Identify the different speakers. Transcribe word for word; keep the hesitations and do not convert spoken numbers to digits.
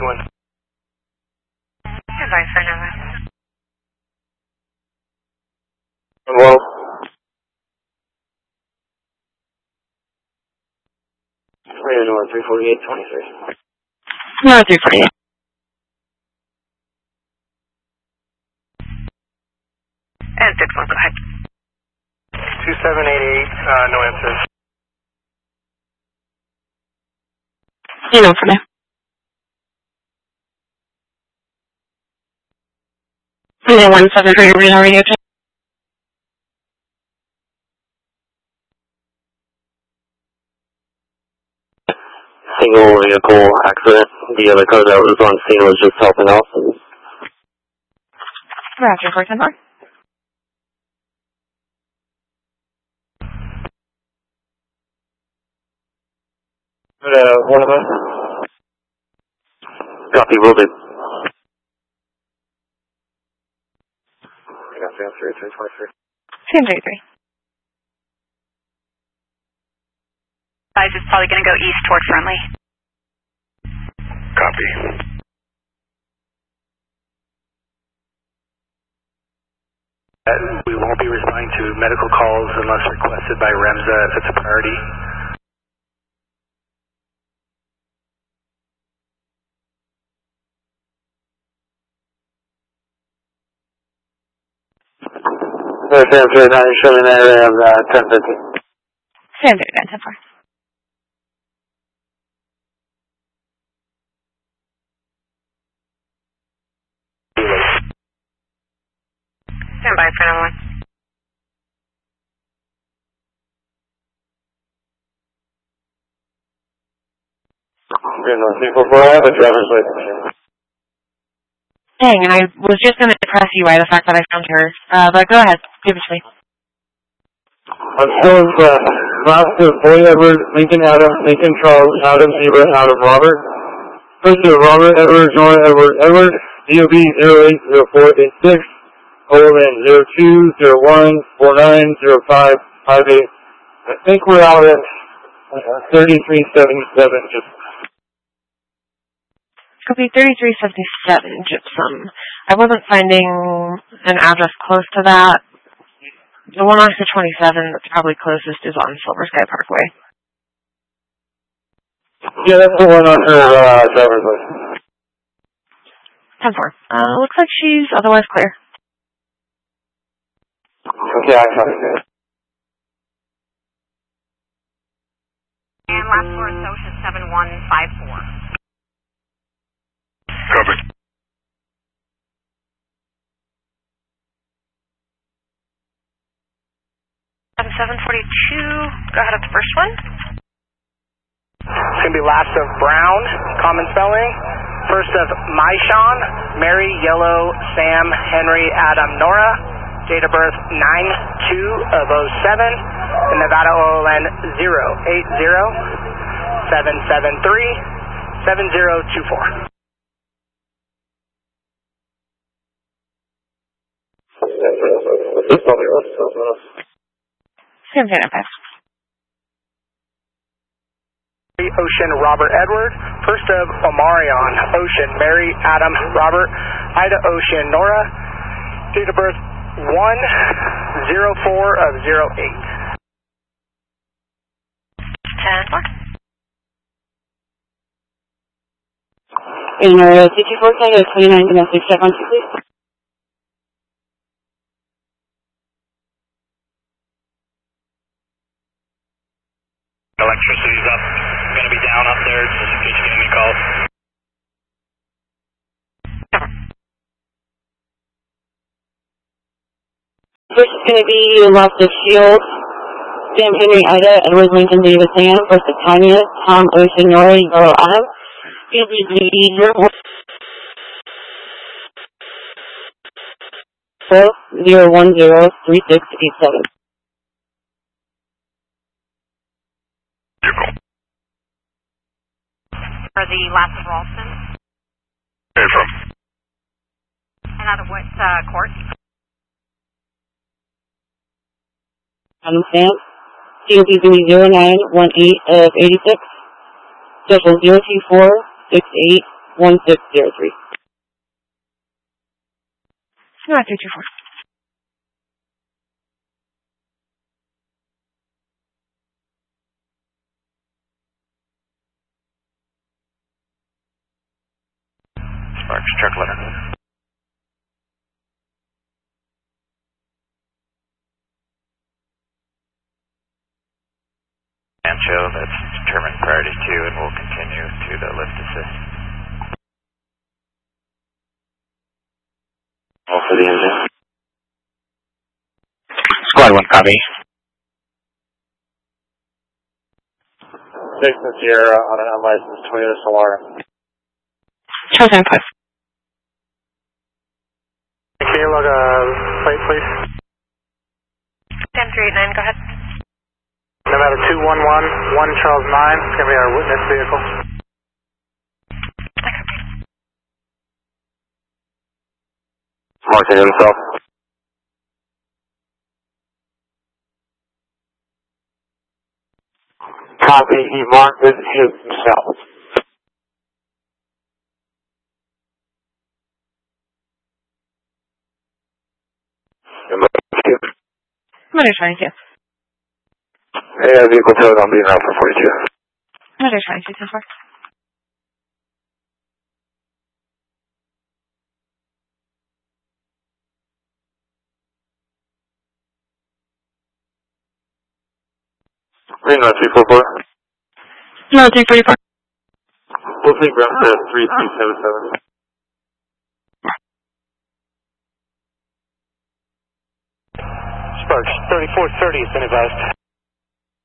Speaker 1: one.
Speaker 2: Advice for Nova.
Speaker 1: Well, Radio North three forty-eight twenty-three.
Speaker 2: No, three forty-eight. And six one, go ahead.
Speaker 1: two seven eight eight, uh, no answers.
Speaker 2: You know for now. And then one seven three radar radio check.
Speaker 1: Single vehicle accident. The other car that was on scene was just helping out.
Speaker 2: Roger, four ten four.
Speaker 1: Uh, one of them. Copy, will do. I got Sam three three twenty-three.
Speaker 2: Sam three three. Guys, it's probably going to go east toward Friendly.
Speaker 1: Copy. Uh, we won't be responding to medical calls unless requested by REMSA if it's a priority. Sam three nine, showing an area of uh, ten fifty.
Speaker 2: Sam three nine, ten four. Stand by for number one.
Speaker 1: Good North three four four, I have a driver's license.
Speaker 2: Dang, and I was just going to impress you by the fact that I found her. Uh, but go ahead, give it to me.
Speaker 1: I'm showing the last of Boy Edward, Lincoln Adam, Lincoln Charles, Adam Zebra, Adam Robert. First of Robert Edward, Nora Edward, Edward, D O B zero eight zero four eight six, Overman zero two zero one four nine zero five five eight. I think we're out at uh, thirty-three seventy-seven, just
Speaker 2: Copy thirty-three seventy-seven, Gypsum. I wasn't finding an address close to that. The one on twenty-seven that's probably closest is on Silver Sky Parkway.
Speaker 1: yeah, that's the one on her uh, driver's license.
Speaker 2: ten four. Uh, looks like she's otherwise clear.
Speaker 1: Okay, I got it.
Speaker 2: And last four is Social seven one five four.
Speaker 1: Copy.
Speaker 2: seven forty-two, go ahead at the first one.
Speaker 3: It's going to be last of Brown, common spelling. First of Maishan, Mary, Yellow, Sam, Henry, Adam, Nora. Date of birth nine two of oh seven. In Nevada, O L N zero eight zero seven seven three seven zero two four.
Speaker 2: Sam five.
Speaker 3: Ocean, Robert Edward. First of Omarion, Ocean, Mary, Adam, Robert, Ida, Ocean, Nora. Date of birth one zero four of zero eight.
Speaker 2: ten four.
Speaker 4: In uh, C two four, can I get a twenty-nine domestic check on two, please?
Speaker 1: Electricity's up. Going to be down up there just in case you get any calls.
Speaker 4: First is going to be lost of Shield, Sam, Henry, Ida, Edward, Lincoln, David, Sam. First of Tanya, Tom, Ocean, Nora, Euro, Adam. Field is zero four zero one zero three six eight seven.
Speaker 2: For the last of Ralston.
Speaker 1: Where from?
Speaker 2: And out of what uh, court?
Speaker 4: Adam, Sam. Field is going to be zero nine one eight of eighty-six. Social zero two four six eight one six zero three.
Speaker 2: nine three two four.
Speaker 5: Sparks, truck letter. Ancho, that's determined priority two, and we'll continue to the lift assist. All for the engine. Squad one, copy.
Speaker 1: Jason Sierra on an unlicensed Toyota Solara.
Speaker 2: Chosen input.
Speaker 3: Can you log a plate, please?
Speaker 2: ten three eight nine, go ahead.
Speaker 3: Nevada two one one, one Charles nine, it's going to be our witness vehicle.
Speaker 1: Marking himself. Copy, he marked it himself.
Speaker 2: Commander twenty-two.
Speaker 1: Yeah, vehicle towed on being Alpha forty-two.
Speaker 2: Commander twenty-two, ten four.
Speaker 1: Green three four four.
Speaker 2: No, three forty-four.
Speaker 1: We'll take ground to three three seven seven.
Speaker 3: Sparks, thirty-four thirty has been advised.